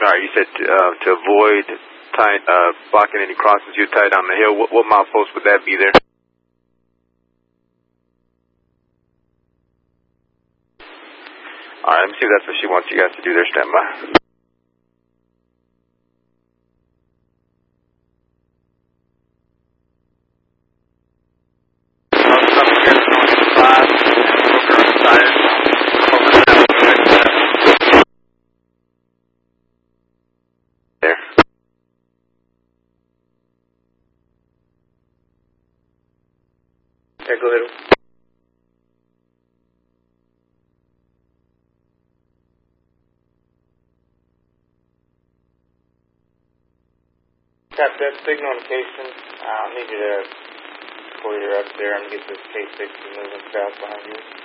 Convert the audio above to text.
Alright, you said to avoid blocking any crossings, you tie down the hill. What milepost would that be there? Alright, let me see if that's what she wants you guys to do there. Stand by. Okay, go ahead. Tap that signal location. I need you to, before you're up there, I'm going to get this K60 moving south behind you.